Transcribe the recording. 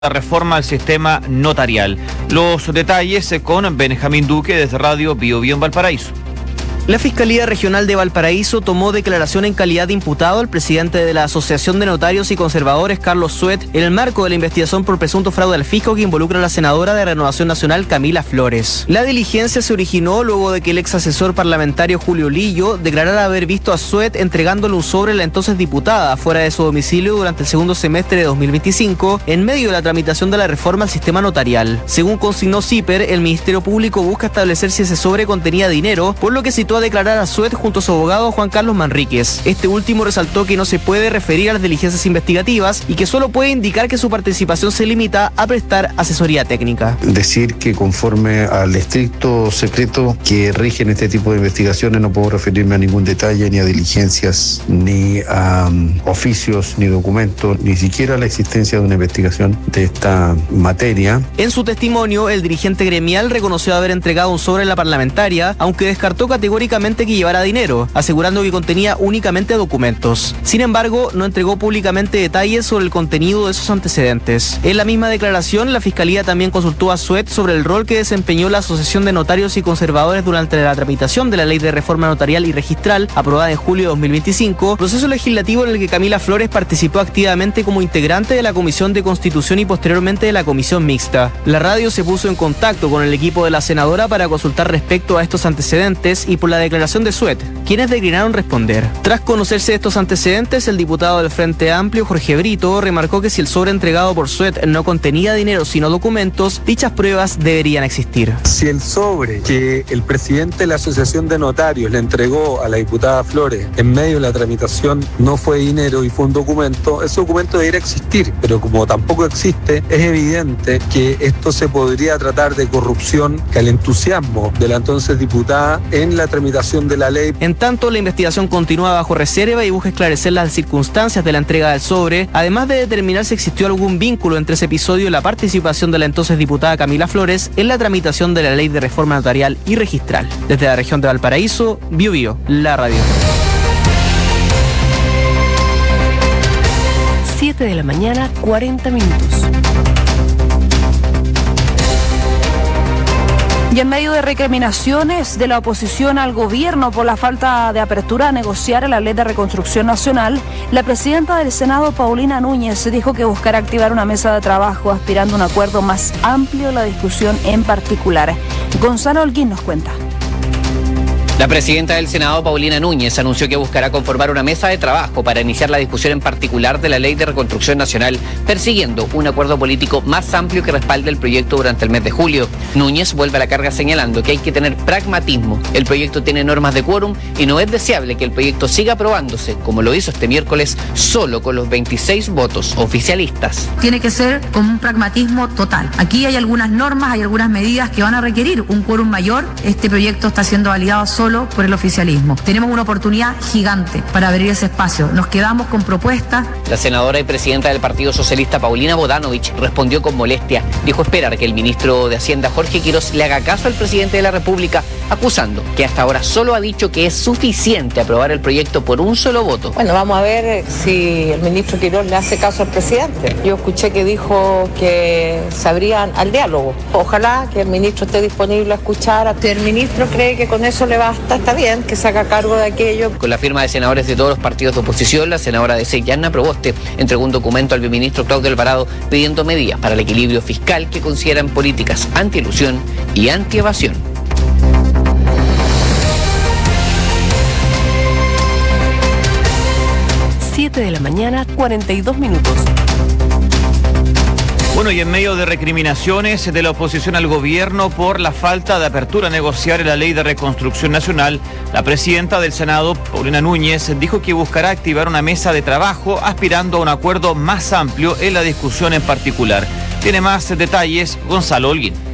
la reforma al sistema notarial. Los detalles con Benjamín Duque desde Radio Bio Bio en Valparaíso. La Fiscalía Regional de Valparaíso tomó declaración en calidad de imputado al presidente de la Asociación de Notarios y Conservadores, Carlos Suet, en el marco de la investigación por presunto fraude al fisco que involucra a la senadora de Renovación Nacional, Camila Flores. La diligencia se originó luego de que el ex asesor parlamentario Julio Lillo declarara haber visto a Suet entregándole un sobre a la entonces diputada fuera de su domicilio durante el segundo semestre de 2025, en medio de la tramitación de la reforma al sistema notarial. Según consignó CIPER, el Ministerio Público busca establecer si ese sobre contenía dinero, por lo que citó a declarar a Suet junto a su abogado Juan Carlos Manríquez. Este último resaltó que no se puede referir a las diligencias investigativas y que solo puede indicar que su participación se limita a prestar asesoría técnica. Decir que conforme al estricto secreto que rige en este tipo de investigaciones no puedo referirme a ningún detalle, ni a diligencias, ni a oficios, ni documentos, ni siquiera a la existencia de una investigación de esta materia. En su testimonio, el dirigente gremial reconoció haber entregado un sobre a la parlamentaria, aunque descartó categóricamente que llevara dinero, asegurando que contenía únicamente documentos. Sin embargo, no entregó públicamente detalles sobre el contenido de esos antecedentes. En la misma declaración, la Fiscalía también consultó a Suet sobre el rol que desempeñó la Asociación de Notarios y Conservadores durante la tramitación de la Ley de Reforma Notarial y Registral, aprobada en julio de 2025, proceso legislativo en el que Camila Flores participó activamente como integrante de la Comisión de Constitución y posteriormente de la Comisión Mixta. La radio se puso en contacto con el equipo de la senadora para consultar respecto a estos antecedentes y por la declaración de Suet, quienes declinaron responder. Tras conocerse estos antecedentes, el diputado del Frente Amplio, Jorge Brito, remarcó que si el sobre entregado por Suet no contenía dinero sino documentos, dichas pruebas deberían existir. Si el sobre que el presidente de la Asociación de Notarios le entregó a la diputada Flores en medio de la tramitación no fue dinero y fue un documento, ese documento debería existir, pero como tampoco existe, es evidente que esto se podría tratar de corrupción, que al entusiasmo de la entonces diputada en la tramitación de la ley. En tanto, la investigación continúa bajo reserva y busca esclarecer las circunstancias de la entrega del sobre, además de determinar si existió algún vínculo entre ese episodio y la participación de la entonces diputada Camila Flores en la tramitación de la Ley de Reforma Notarial y Registral. Desde la región de Valparaíso, Bio Bio, la radio. 7 de la mañana, 40 minutos. Y en medio de recriminaciones de la oposición al gobierno por la falta de apertura a negociar la Ley de Reconstrucción Nacional, la presidenta del Senado, Paulina Núñez, dijo que buscará activar una mesa de trabajo aspirando a un acuerdo más amplio en la discusión en particular. Gonzalo Holguín nos cuenta. La presidenta del Senado, Paulina Núñez, anunció que buscará conformar una mesa de trabajo para iniciar la discusión en particular de la Ley de Reconstrucción Nacional, persiguiendo un acuerdo político más amplio que respalde el proyecto durante el mes de julio. Núñez vuelve a la carga señalando que hay que tener pragmatismo. El proyecto tiene normas de quórum y no es deseable que el proyecto siga aprobándose, como lo hizo este miércoles, solo con los 26 votos oficialistas. Tiene que ser con un pragmatismo total. Aquí hay algunas normas, hay algunas medidas que van a requerir un quórum mayor. Este proyecto está siendo validado solo por el oficialismo. Tenemos una oportunidad gigante para abrir ese espacio. Nos quedamos con propuestas. La senadora y presidenta del Partido Socialista, Paulina Bodanovich, respondió con molestia. Dijo esperar que el ministro de Hacienda, Jorge Quirós, le haga caso al presidente de la República, acusando que hasta ahora solo ha dicho que es suficiente aprobar el proyecto por un solo voto. Bueno, vamos a ver si el ministro Quirós le hace caso al presidente. Yo escuché que dijo que se abrían al diálogo. Ojalá que el ministro esté disponible a escuchar. Si el ministro cree que con eso le basta, está bien, que se haga cargo de aquello. Con la firma de senadores de todos los partidos de oposición, la senadora de SEI, Yanna Proboste, entregó un documento al viceministro Claudio Alvarado pidiendo medidas para el equilibrio fiscal que consideran políticas anti-elusión y anti-evasión. Siete de la mañana, 42 minutos. Bueno, y en medio de recriminaciones de la oposición al gobierno por la falta de apertura a negociar la Ley de Reconstrucción Nacional, la presidenta del Senado, Paulina Núñez, dijo que buscará activar una mesa de trabajo aspirando a un acuerdo más amplio en la discusión en particular. Tiene más detalles Gonzalo Holguín.